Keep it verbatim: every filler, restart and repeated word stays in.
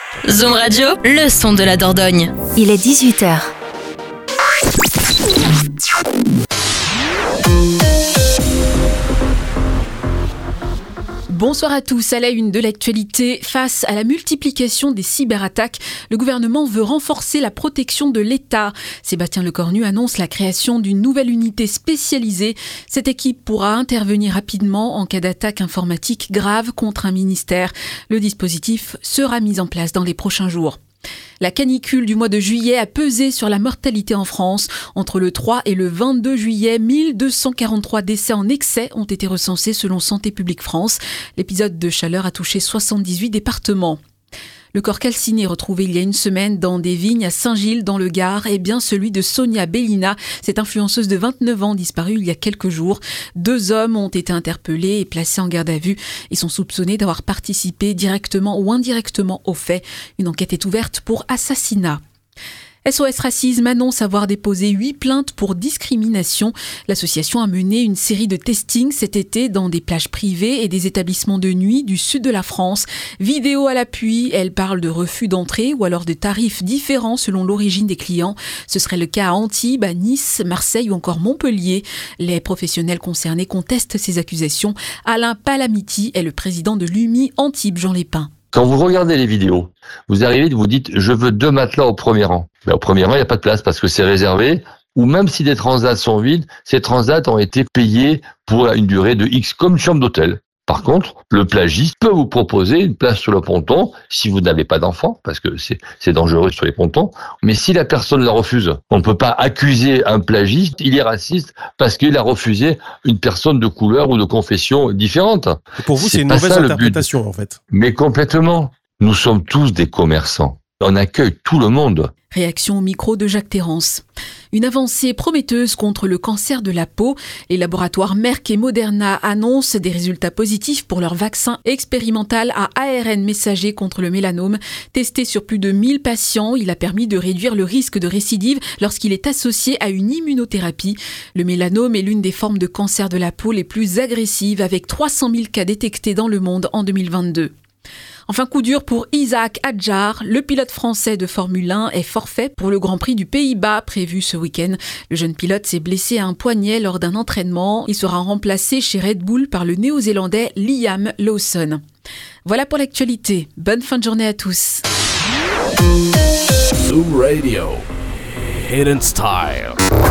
Zoom Radio, le son de la Dordogne. Il est dix-huit heures. Bonsoir à tous. À la une de l'actualité, face à la multiplication des cyberattaques, le gouvernement veut renforcer la protection de l'État. Sébastien Lecornu annonce la création d'une nouvelle unité spécialisée. Cette équipe pourra intervenir rapidement en cas d'attaque informatique grave contre un ministère. Le dispositif sera mis en place dans les prochains jours. La canicule du mois de juillet a pesé sur la mortalité en France. Entre le trois et le vingt-deux juillet, mille deux cent quarante-trois décès en excès ont été recensés selon Santé publique France. L'épisode de chaleur a touché soixante-dix-huit départements. Le corps calciné retrouvé il y a une semaine dans des vignes à Saint-Gilles dans le Gard est bien celui de Sonia Bellina, cette influenceuse de vingt-neuf ans disparue il y a quelques jours. Deux hommes ont été interpellés et placés en garde à vue. Ils sont soupçonnés d'avoir participé directement ou indirectement aux faits. Une enquête est ouverte pour assassinat. S O S Racisme annonce avoir déposé huit plaintes pour discrimination. L'association a mené une série de testings cet été dans des plages privées et des établissements de nuit du sud de la France. Vidéo à l'appui, elle parle de refus d'entrée ou alors de tarifs différents selon l'origine des clients. Ce serait le cas à Antibes, à Nice, Marseille ou encore Montpellier. Les professionnels concernés contestent ces accusations. Alain Palamiti est le président de l'U M I Antibes Jean Lépin. Quand vous regardez les vidéos, vous arrivez, vous dites « je veux deux matelas au premier rang ». Mais au premier rang, il n'y a pas de place parce que c'est réservé. Ou même si des transats sont vides, ces transats ont été payés pour une durée de X comme une chambre d'hôtel. Par contre, le plagiste peut vous proposer une place sur le ponton si vous n'avez pas d'enfant, parce que c'est, c'est dangereux sur les pontons. Mais si la personne la refuse, on ne peut pas accuser un plagiste, il est raciste parce qu'il a refusé une personne de couleur ou de confession différente. Et pour vous, c'est, c'est une mauvaise interprétation, en fait. Mais complètement. Nous sommes tous des commerçants. On accueille tout le monde. Réaction au micro de Jacques Terrance. Une avancée prometteuse contre le cancer de la peau. Les laboratoires Merck et Moderna annoncent des résultats positifs pour leur vaccin expérimental à A R N messager contre le mélanome. Testé sur plus de mille patients, il a permis de réduire le risque de récidive lorsqu'il est associé à une immunothérapie. Le mélanome est l'une des formes de cancer de la peau les plus agressives, avec trois cent mille cas détectés dans le monde en deux mille vingt-deux. Enfin, coup dur pour Isaac Hadjar. Le pilote français de Formule un est forfait pour le Grand Prix du Pays-Bas prévu ce week-end. Le jeune pilote s'est blessé à un poignet lors d'un entraînement. Il sera remplacé chez Red Bull par le néo-zélandais Liam Lawson. Voilà pour l'actualité. Bonne fin de journée à tous. Zoom Radio. Hidden Style.